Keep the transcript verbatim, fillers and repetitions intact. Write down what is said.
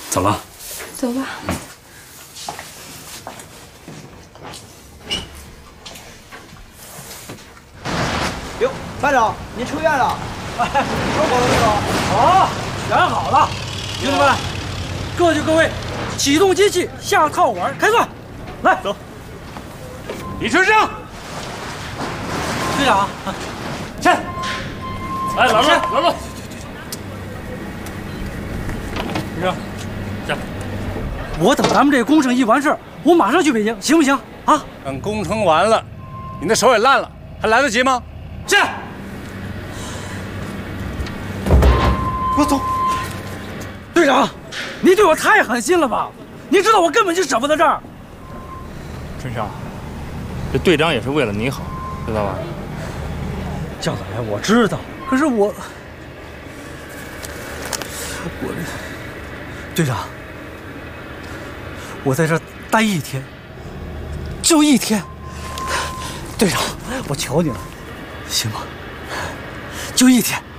走了。 走吧。 哟，班长，您出院了。哎，收好了没有？ 好，选好了，兄弟们，各就各位，启动机器，下套管，开算。来，走。 李春生， 队长， 站。来，老陆，老陆。队长，站。 我等咱们这工程一完事儿，我马上去北京，行不行啊？ 等工程完了，你那手也烂了，还来得及吗？是。 我走。队长，你对我太狠心了吧？你知道我根本就舍不得这儿。 春生，这队长也是为了你好，知道吧？ 江导员，我知道，可是我，我这队长，我在这儿待一天，就一天。队长，我求你了，行吗？就一天。